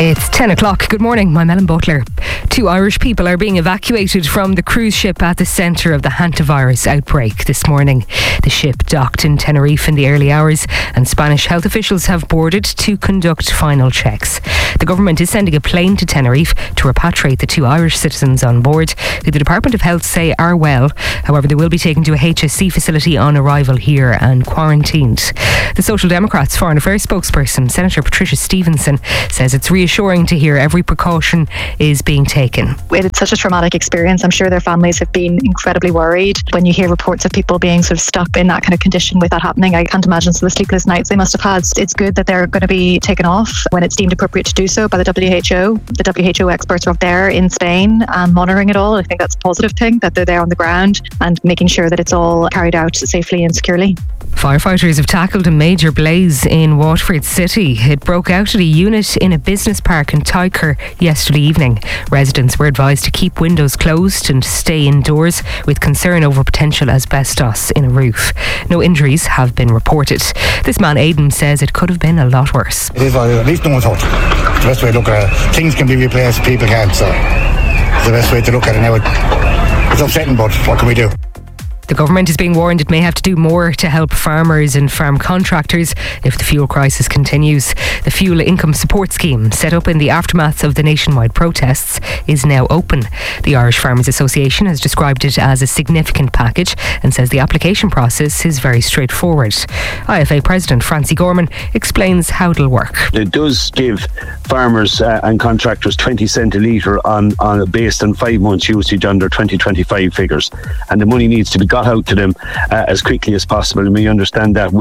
It's 10 o'clock. Good morning, I'm Ellen Butler. 2 Irish people are being evacuated from the cruise ship at the centre of the hantavirus outbreak this morning. The ship docked in Tenerife in the early hours and Spanish health officials have boarded to conduct final checks. The government is sending a plane to Tenerife to repatriate the 2 Irish citizens on board, who the Department of Health say are well. However, they will be taken to a HSC facility on arrival here and quarantined. The Social Democrats Foreign Affairs spokesperson, Senator Patricia Stevenson, says it's reassuring to hear every precaution is being taken. It's such a traumatic experience. I'm sure their families have been incredibly worried. When you hear reports of people being sort of stuck in that kind of condition with that happening, I can't imagine some of the sleepless nights they must have had. It's good that they're going to be taken off when it's deemed appropriate to do so by the WHO. The WHO experts are up there in Spain and monitoring it all. I think that's a positive thing, that they're there on the ground and making sure that it's all carried out safely and securely. Firefighters have tackled a major blaze in Waterford City. It broke out at a unit in a business park in Tyker yesterday evening. Residents were advised to keep windows closed and stay indoors with concern over potential asbestos in a roof. No injuries have been reported. This man, Aidan, says it could have been a lot worse. It is, at least no one's hurt. The best way to look at it. Things can be replaced, people can't, so it's the best way to look at it now. It's upsetting, but what can we do? The government is being warned it may have to do more to help farmers and farm contractors if the fuel crisis continues. The Fuel Income Support Scheme, set up in the aftermath of the nationwide protests, is now open. The Irish Farmers Association has described it as a significant package and says the application process is very straightforward. IFA President Francie Gorman explains how it'll work. It does give farmers and contractors 20 cent a litre based on 5 months usage under 2025 figures, and the money needs to be got out to them as quickly as possible, and we understand that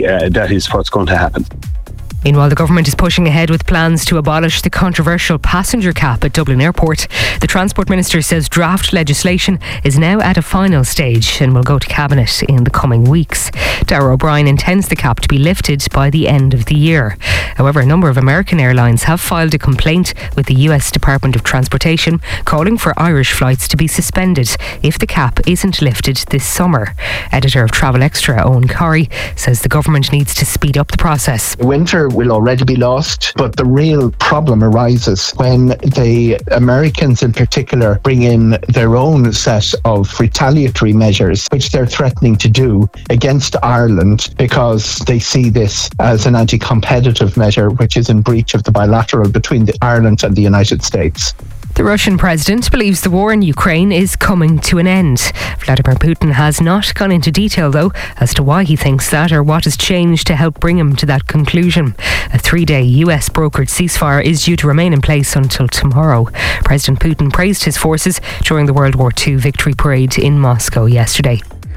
is what's going to happen. Meanwhile, the government is pushing ahead with plans to abolish the controversial passenger cap at Dublin Airport. The Transport Minister says draft legislation is now at a final stage and will go to Cabinet in the coming weeks. Darragh O'Brien intends the cap to be lifted by the end of the year. However, a number of American airlines have filed a complaint with the US Department of Transportation calling for Irish flights to be suspended if the cap isn't lifted this summer. Editor of Travel Extra, Owen Corrie, says the government needs to speed up the process. Winter will already be lost, but the real problem arises when the Americans in particular bring in their own set of retaliatory measures, which they're threatening to do against Ireland because they see this as an anti-competitive measure which is in breach of the bilateral between Ireland and the United States. The Russian president believes the war in Ukraine is coming to an end. Vladimir Putin has not gone into detail, though, as to why he thinks that or what has changed to help bring him to that conclusion. A 3-day US brokered ceasefire is due to remain in place until tomorrow. President Putin praised his forces during the World War II victory parade in Moscow yesterday.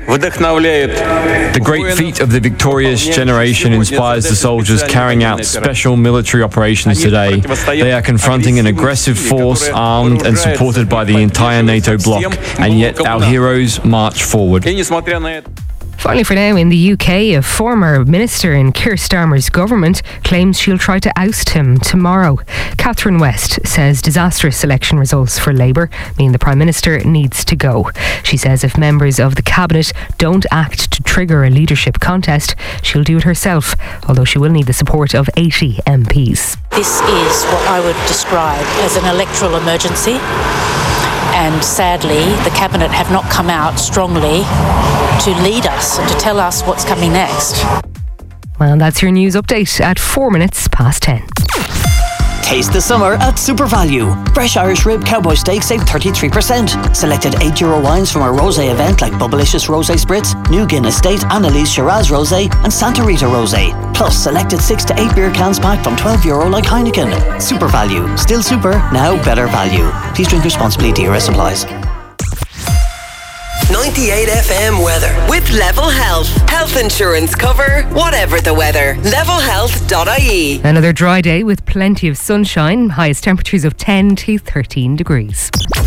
The great feat of the victorious generation inspires the soldiers carrying out special military operations today. They are confronting an aggressive force armed and supported by the entire NATO bloc, and yet our heroes march forward. Finally, for now, in the UK, a former minister in Keir Starmer's government claims she'll try to oust him tomorrow. Catherine West says disastrous election results for Labour mean the Prime Minister needs to go. She says if members of the Cabinet don't act to trigger a leadership contest, she'll do it herself, although she will need the support of 80 MPs. This is what I would describe as an electoral emergency. And sadly, the Cabinet have not come out strongly to lead us and to tell us what's coming next. Well, that's your news update at 4 minutes past 10. Taste the summer at Super Value. Fresh Irish Rib Cowboy Steak save 33%. Selected €8 wines from our rosé event like Bubblicious Rosé Spritz, New Guinness State, Annalise Shiraz Rosé and Santa Rita Rosé. Plus selected 6 to 8 beer cans packed from €12 like Heineken. Super Value. Still super, now better value. Please drink responsibly. DRS applies. 98 FM weather with Level Health. Health insurance cover, whatever the weather. levelhealth.ie. Another dry day with plenty of sunshine. Highest temperatures of 10 to 13 degrees.